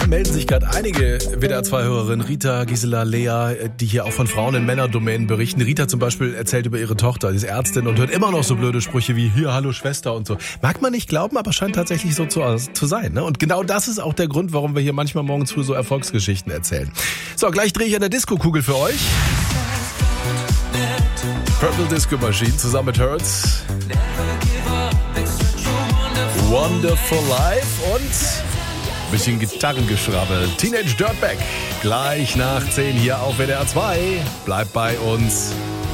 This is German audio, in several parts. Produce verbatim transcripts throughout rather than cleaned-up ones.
Da melden sich gerade einige W D R zwei Hörerinnen, Rita, Gisela, Lea, die hier auch von Frauen in Männerdomänen berichten. Rita zum Beispiel erzählt über ihre Tochter, die ist Ärztin und hört immer noch so blöde Sprüche wie hier, hallo Schwester und so. Mag man nicht glauben, aber scheint tatsächlich so zu, zu sein. Ne? Und genau das ist auch der Grund, warum wir hier manchmal morgens früh so Erfolgsgeschichten erzählen. So, gleich drehe ich an der Disco-Kugel für euch. Purple Disco Machine zusammen mit Hurts. Wonderful Life und bisschen Gitarrengeschrabbel. Teenage Dirtbag. Gleich nach zehn hier auf W D R zwei. Bleibt bei uns.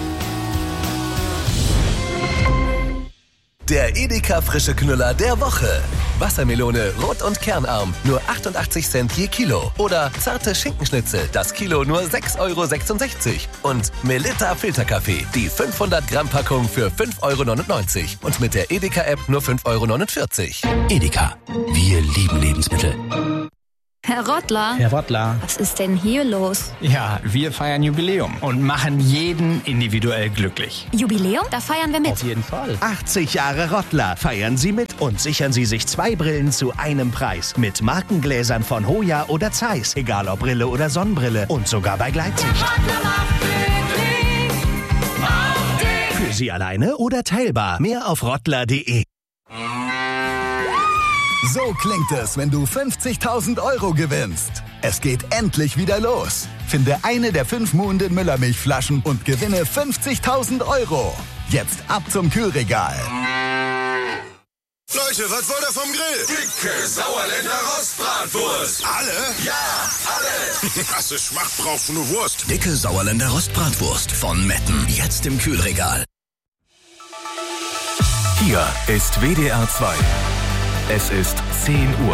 Der Edeka frische Knüller der Woche. Wassermelone, rot und kernarm, nur achtundachtzig Cent je Kilo. Oder zarte Schinkenschnitzel, das Kilo nur sechs Euro sechsundsechzig. Und Melitta Filterkaffee, die fünfhundert Gramm Packung für fünf Euro neunundneunzig. Und mit der Edeka-App nur fünf Euro neunundvierzig. Edeka, wir lieben Lebensmittel. Herr Rottler. Herr Rottler. Was ist denn hier los? Ja, wir feiern Jubiläum und machen jeden individuell glücklich. Jubiläum? Da feiern wir mit. Auf jeden Fall. achtzig Jahre Rottler. Feiern Sie mit und sichern Sie sich zwei Brillen zu einem Preis. Mit Markengläsern von Hoya oder Zeiss. Egal ob Brille oder Sonnenbrille. Und sogar bei Gleitsicht. Für Sie alleine oder teilbar. Mehr auf rottler punkt de. So klingt es, wenn du fünfzigtausend Euro gewinnst. Es geht endlich wieder los. Finde eine der fünf Muhnden Müllermilchflaschen und gewinne fünfzigtausend Euro. Jetzt ab zum Kühlregal. Leute, was wollt ihr vom Grill? Dicke Sauerländer Rostbratwurst. Alle? Ja, alle. Krasse Schmacht braucht nur Wurst. Dicke Sauerländer Rostbratwurst von Metten. Jetzt im Kühlregal. Hier ist W D R zwei. Es ist zehn Uhr.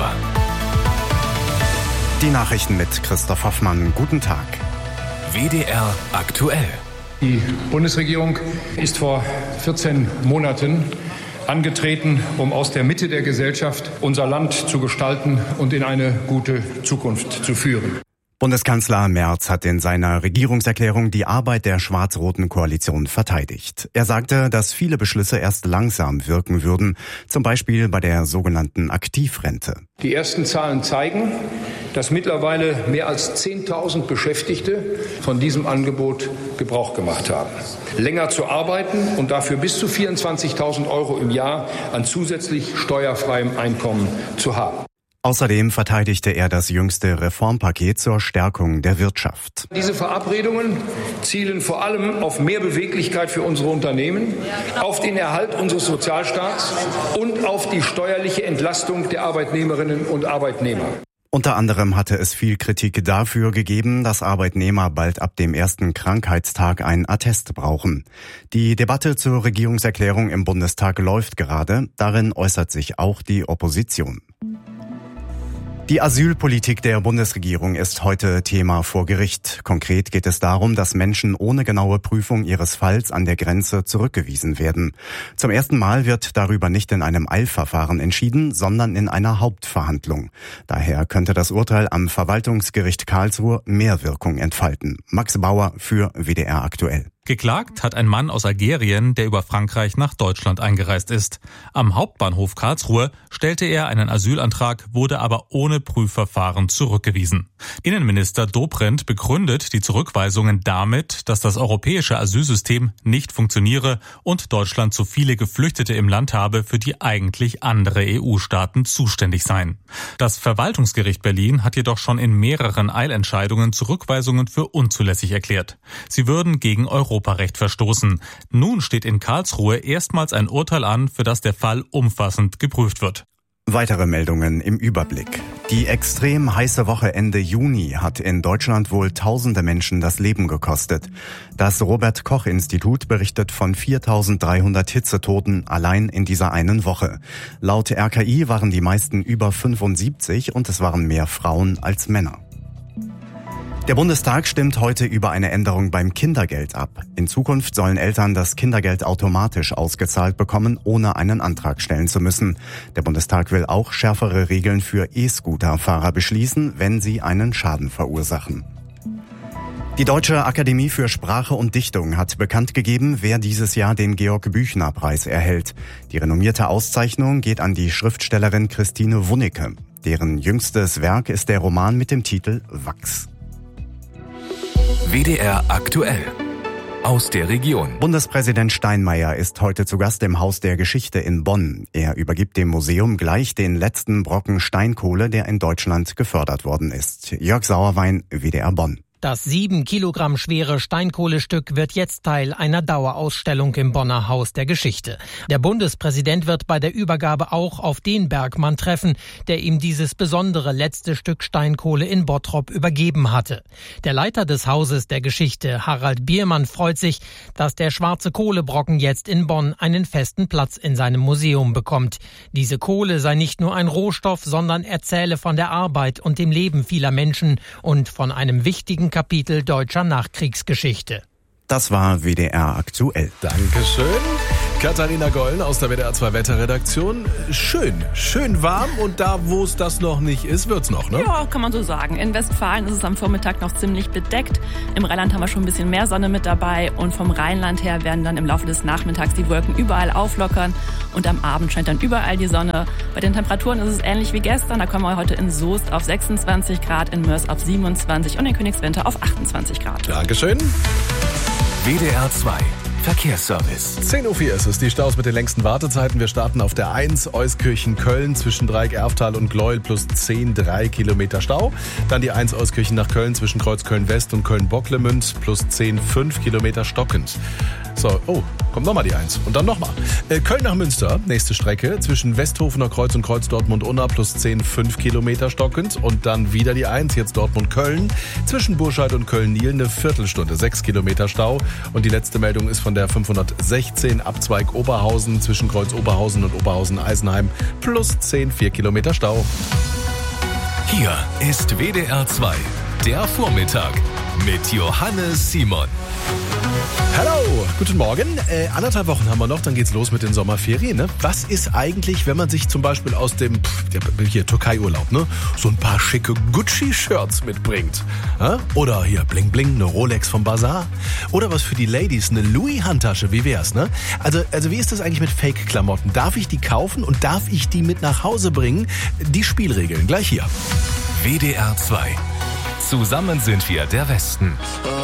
Die Nachrichten mit Christoph Hoffmann. Guten Tag. W D R aktuell. Die Bundesregierung ist vor vierzehn Monaten angetreten, um aus der Mitte der Gesellschaft unser Land zu gestalten und in eine gute Zukunft zu führen. Bundeskanzler Merz hat in seiner Regierungserklärung die Arbeit der schwarz-roten Koalition verteidigt. Er sagte, dass viele Beschlüsse erst langsam wirken würden, zum Beispiel bei der sogenannten Aktivrente. Die ersten Zahlen zeigen, dass mittlerweile mehr als zehntausend Beschäftigte von diesem Angebot Gebrauch gemacht haben. Länger zu arbeiten und dafür bis zu vierundzwanzigtausend Euro im Jahr an zusätzlich steuerfreiem Einkommen zu haben. Außerdem verteidigte er das jüngste Reformpaket zur Stärkung der Wirtschaft. Diese Verabredungen zielen vor allem auf mehr Beweglichkeit für unsere Unternehmen, auf den Erhalt unseres Sozialstaats und auf die steuerliche Entlastung der Arbeitnehmerinnen und Arbeitnehmer. Unter anderem hatte es viel Kritik dafür gegeben, dass Arbeitnehmer bald ab dem ersten Krankheitstag einen Attest brauchen. Die Debatte zur Regierungserklärung im Bundestag läuft gerade. Darin äußert sich auch die Opposition. Die Asylpolitik der Bundesregierung ist heute Thema vor Gericht. Konkret geht es darum, dass Menschen ohne genaue Prüfung ihres Falls an der Grenze zurückgewiesen werden. Zum ersten Mal wird darüber nicht in einem Eilverfahren entschieden, sondern in einer Hauptverhandlung. Daher könnte das Urteil am Verwaltungsgericht Karlsruhe mehr Wirkung entfalten. Max Bauer für W D R aktuell. Geklagt hat ein Mann aus Algerien, der über Frankreich nach Deutschland eingereist ist. Am Hauptbahnhof Karlsruhe stellte er einen Asylantrag, wurde aber ohne Prüfverfahren zurückgewiesen. Innenminister Dobrindt begründet die Zurückweisungen damit, dass das europäische Asylsystem nicht funktioniere und Deutschland zu viele Geflüchtete im Land habe, für die eigentlich andere E U-Staaten zuständig seien. Das Verwaltungsgericht Berlin hat jedoch schon in mehreren Eilentscheidungen Zurückweisungen für unzulässig erklärt. Sie würden gegen Europa Europarecht verstoßen. Nun steht in Karlsruhe erstmals ein Urteil an, für das der Fall umfassend geprüft wird. Weitere Meldungen im Überblick. Die extrem heiße Woche Ende Juni hat in Deutschland wohl tausende Menschen das Leben gekostet. Das Robert-Koch-Institut berichtet von viertausenddreihundert Hitzetoten allein in dieser einen Woche. Laut R K I waren die meisten über fünfundsiebzig und es waren mehr Frauen als Männer. Der Bundestag stimmt heute über eine Änderung beim Kindergeld ab. In Zukunft sollen Eltern das Kindergeld automatisch ausgezahlt bekommen, ohne einen Antrag stellen zu müssen. Der Bundestag will auch schärfere Regeln für E-Scooter-Fahrer beschließen, wenn sie einen Schaden verursachen. Die Deutsche Akademie für Sprache und Dichtung hat bekannt gegeben, wer dieses Jahr den Georg-Büchner-Preis erhält. Die renommierte Auszeichnung geht an die Schriftstellerin Christine Wunnecke. Deren jüngstes Werk ist der Roman mit dem Titel Wachs. W D R aktuell. Aus der Region. Bundespräsident Steinmeier ist heute zu Gast im Haus der Geschichte in Bonn. Er übergibt dem Museum gleich den letzten Brocken Steinkohle, der in Deutschland gefördert worden ist. Jörg Sauerwein, W D R Bonn. Das sieben Kilogramm schwere Steinkohlestück wird jetzt Teil einer Dauerausstellung im Bonner Haus der Geschichte. Der Bundespräsident wird bei der Übergabe auch auf den Bergmann treffen, der ihm dieses besondere letzte Stück Steinkohle in Bottrop übergeben hatte. Der Leiter des Hauses der Geschichte, Harald Biermann, freut sich, dass der schwarze Kohlebrocken jetzt in Bonn einen festen Platz in seinem Museum bekommt. Diese Kohle sei nicht nur ein Rohstoff, sondern erzähle von der Arbeit und dem Leben vieler Menschen und von einem wichtigen Kapitel deutscher Nachkriegsgeschichte. Das war W D R aktuell. Dankeschön. Katharina Gollen aus der W D R zwei Wetterredaktion. Schön, schön warm und da, wo es das noch nicht ist, wird's noch, ne? Ja, kann man so sagen. In Westfalen ist es am Vormittag noch ziemlich bedeckt. Im Rheinland haben wir schon ein bisschen mehr Sonne mit dabei und vom Rheinland her werden dann im Laufe des Nachmittags die Wolken überall auflockern und am Abend scheint dann überall die Sonne. Bei den Temperaturen ist es ähnlich wie gestern. Da kommen wir heute in Soest auf sechsundzwanzig Grad, in Mörs auf siebenundzwanzig und in Königswinter auf achtundzwanzig Grad. Dankeschön. W D R zwei Verkehrsservice. zehn Uhr vier ist es, die Staus mit den längsten Wartezeiten. Wir starten auf der eins Euskirchen-Köln zwischen Dreieck-Erftal und Gleuel plus zehn, drei Kilometer Stau. Dann die eins Euskirchen nach Köln zwischen Kreuz Köln-West und Köln-Bocklemünd plus zehn, fünf Kilometer stockend. So, oh, kommt nochmal die eins und dann nochmal. Äh, Köln nach Münster, nächste Strecke zwischen Westhofener Kreuz und Kreuz Dortmund-Unna plus zehn, fünf Kilometer stockend. Und dann wieder die eins, jetzt Dortmund-Köln zwischen Burscheid und Köln-Niel eine Viertelstunde, sechs Kilometer Stau. Und die letzte Meldung ist von der fünfhundertsechzehn Abzweig Oberhausen zwischen Kreuz Oberhausen und Oberhausen-Eisenheim plus zehn, vier Kilometer Stau. Hier ist W D R zwei, der Vormittag mit Johannes Simon. Hallo, guten Morgen. Äh, anderthalb Wochen haben wir noch, dann geht's los mit den Sommerferien. Ne? Was ist eigentlich, wenn man sich zum Beispiel aus dem pff, hier Türkei-Urlaub, ne, so ein paar schicke Gucci-Shirts mitbringt? Ja? Oder hier Bling Bling, eine Rolex vom Bazar? Oder was für die Ladies, eine Louis-Handtasche, wie wär's? Ne? Also, also wie ist das eigentlich mit Fake-Klamotten? Darf ich die kaufen und darf ich die mit nach Hause bringen? Die Spielregeln gleich hier. W D R zwei. Zusammen sind wir der Westen.